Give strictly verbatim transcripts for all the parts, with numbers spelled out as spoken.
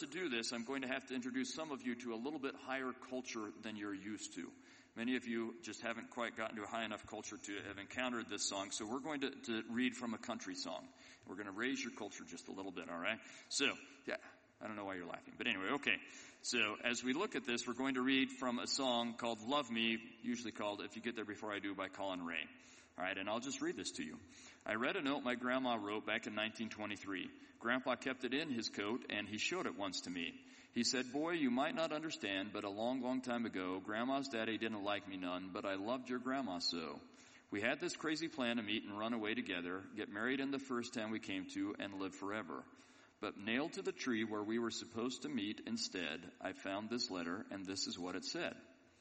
to do this, I'm going to have to introduce some of you to a little bit higher culture than you're used to. Many of you just haven't quite gotten to a high enough culture to have encountered this song, so we're going to, to read from a country song. We're going to raise your culture just a little bit, all right? So, yeah, I don't know why you're laughing, but anyway, okay. So, as we look at this, we're going to read from a song called Love Me, usually called If You Get There Before I Do by Colin Ray. All right, and I'll just read this to you. I read a note my grandma wrote back in nineteen twenty-three. Grandpa kept it in his coat, and he showed it once to me. He said, boy, you might not understand, but a long, long time ago, Grandma's daddy didn't like me none, but I loved your grandma so. We had this crazy plan to meet and run away together, get married in the first town we came to, and live forever. But nailed to the tree where we were supposed to meet instead, I found this letter, and this is what it said.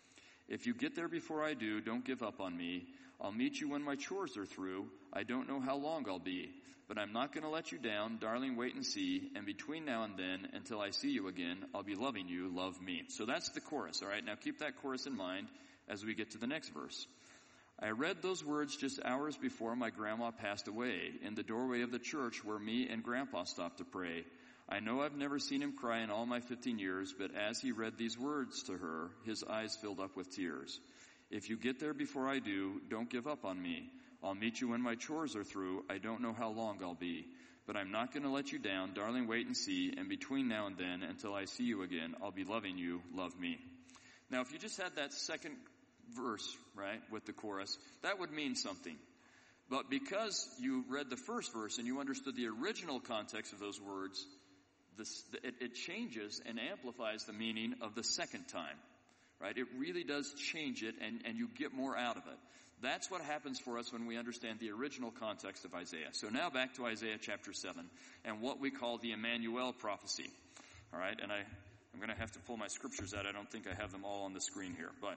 If you get there before I do, don't give up on me. I'll meet you when my chores are through. I don't know how long I'll be, but I'm not going to let you down. Darling, wait and see. And between now and then, until I see you again, I'll be loving you. Love me. So that's the chorus, all right? Now keep that chorus in mind as we get to the next verse. I read those words just hours before my grandma passed away in the doorway of the church where me and Grandpa stopped to pray. I know I've never seen him cry in all my fifteen years, but as he read these words to her, his eyes filled up with tears. If you get there before I do, don't give up on me. I'll meet you when my chores are through. I don't know how long I'll be, but I'm not going to let you down. Darling, wait and see. And between now and then, until I see you again, I'll be loving you. Love me. Now, if you just had that second verse, right, with the chorus, that would mean something. But because you read the first verse and you understood the original context of those words, this, it, it changes and amplifies the meaning of the second time. Right? It really does change it, and, and you get more out of it. That's what happens for us when we understand the original context of Isaiah. So now back to Isaiah chapter seven, and what we call the Emmanuel prophecy. All right, and I, I'm going to have to pull my scriptures out. I don't think I have them all on the screen here. But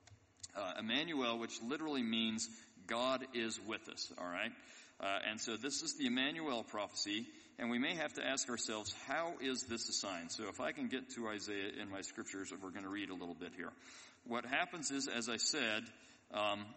uh, Emmanuel, which literally means God is with us. All right, uh, and so this is the Emmanuel prophecy. And we may have to ask ourselves, how is this a sign? So if I can get to Isaiah in my scriptures, we're going to read a little bit here. What happens is, as I said, um,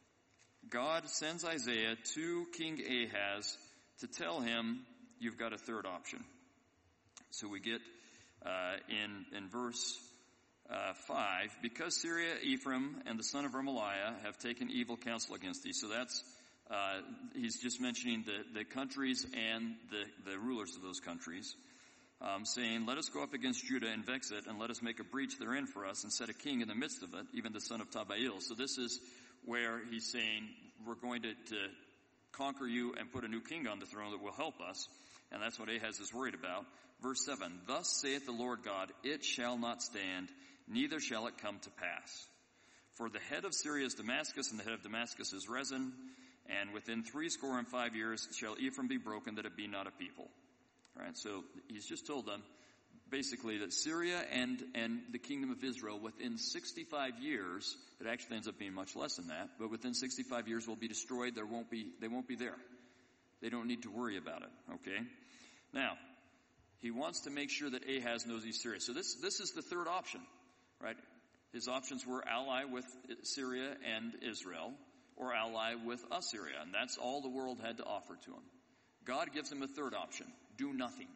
God sends Isaiah to King Ahaz to tell him, you've got a third option. So we get uh, in, in verse uh, five, because Syria, Ephraim, and the son of Remaliah have taken evil counsel against thee. So that's Uh, he's just mentioning the, the countries and the, the rulers of those countries, um, saying, let us go up against Judah and vex it, and let us make a breach therein for us, and set a king in the midst of it, even the son of Tabail. So this is where he's saying, we're going to, to conquer you and put a new king on the throne that will help us. And that's what Ahaz is worried about. Verse seven, thus saith the Lord God, it shall not stand, neither shall it come to pass. For the head of Syria is Damascus, and the head of Damascus is Rezin. And within three score and five years shall Ephraim be broken, that it be not a people. All right, so he's just told them basically that Syria and, and the kingdom of Israel within sixty-five years, it actually ends up being much less than that, but within sixty-five years will be destroyed. There won't be, they won't be there. They don't need to worry about it, okay? Now, he wants to make sure that Ahaz knows he's serious. So this, this is the third option, right? His options were ally with Syria and Israel, or ally with Assyria, and that's all the world had to offer to him. God gives him a third option. Do nothing.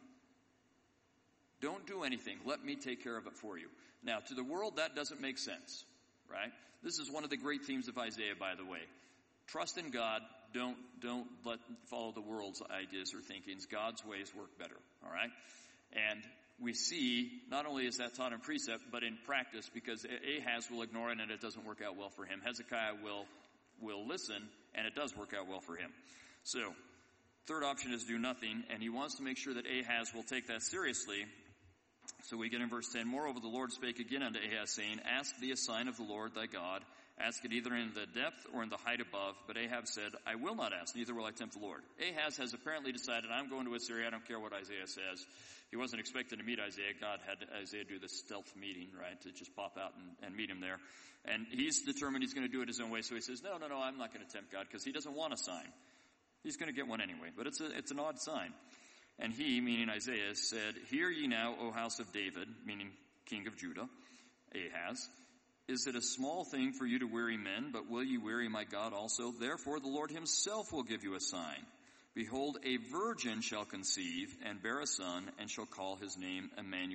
Don't do anything. Let me take care of it for you. Now, to the world, that doesn't make sense, right? This is one of the great themes of Isaiah, by the way. Trust in God. Don't, don't let, follow the world's ideas or thinkings. God's ways work better, all right? And we see, not only is that taught in precept, but in practice, because Ahaz will ignore it and it doesn't work out well for him. Hezekiah will will listen, and it does work out well for him. So, third option is do nothing, and he wants to make sure that Ahaz will take that seriously. So we get in verse ten, moreover the Lord spake again unto Ahaz, saying, ask thee a sign of the Lord thy God, ask it either in the depth or in the height above. But Ahab said, I will not ask, neither will I tempt the Lord. Ahaz has apparently decided, I'm going to Assyria, I don't care what Isaiah says. He wasn't expecting to meet Isaiah. God had Isaiah do this stealth meeting, right, to just pop out and, and meet him there. And he's determined he's going to do it his own way, so he says, no, no, no, I'm not going to tempt God, because he doesn't want a sign. He's going to get one anyway, but it's a, it's an odd sign. And he, meaning Isaiah, said, hear ye now, O house of David, meaning king of Judah, Ahaz, is it a small thing for you to weary men, but will ye weary my God also? Therefore the Lord himself will give you a sign. Behold, a virgin shall conceive and bear a son, and shall call his name Emmanuel.